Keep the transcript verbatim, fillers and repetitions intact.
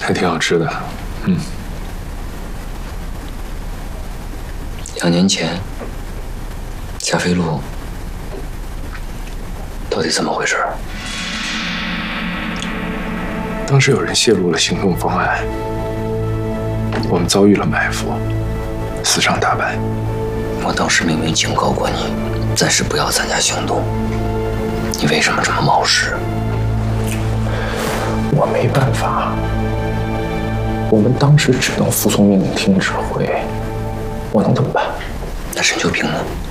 还挺好吃的，嗯。 两年前，霞飞路到底怎么回事？ 当时有人泄露了行动方案，我们遭遇了埋伏，死伤大半。 我当时明明警告过你，暂时不要参加行动，你为什么这么冒失？ 我没办法，我们当时只能服从命令，听指挥。我能怎么办？ 那沈秋平呢？